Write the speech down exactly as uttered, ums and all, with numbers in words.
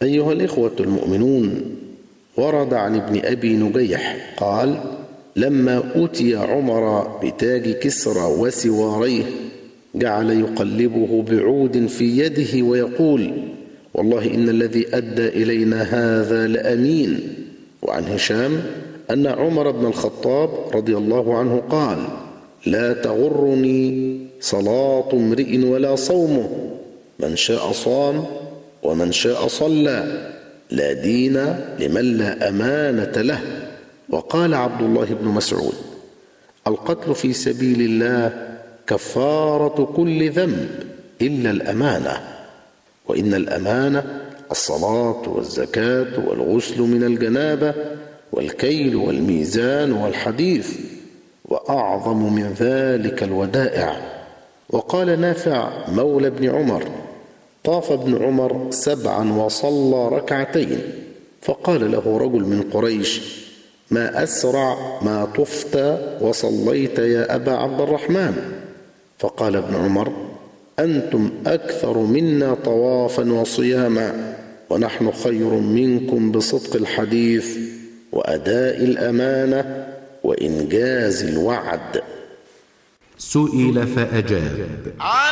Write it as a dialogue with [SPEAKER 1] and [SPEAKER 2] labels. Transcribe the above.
[SPEAKER 1] أيها الإخوة المؤمنون، ورد عن ابن أبي نجيح قال: لما أوتي عمر بتاج كسرى وسواريه جعل يقلبه بعود في يده ويقول: والله إن الذي أدى إلينا هذا لأمين. وعن هشام أن عمر بن الخطاب رضي الله عنه قال: لا تغرني صلاة امرئ ولا صومه، من شاء صام ومن شاء صلى، لا دين لمن لا أمانة له. وقال عبد الله بن مسعود: القتل في سبيل الله كفارة كل ذنب إلا الأمانة، وإن الأمانة الصلاة والزكاة والغسل من الجنابة والكيل والميزان والحديث، وأعظم من ذلك الودائع. وقال نافع مولى ابن عمر: طاف ابن عمر سبعا وصلى ركعتين، فقال له رجل من قريش: ما أسرع ما طفت وصليت يا أبا عبد الرحمن؟ فقال ابن عمر: أنتم أكثر منا طوافا وصياما، ونحن خير منكم بصدق الحديث وأداء الأمانة وإنجاز الوعد.
[SPEAKER 2] سئل فأجاب: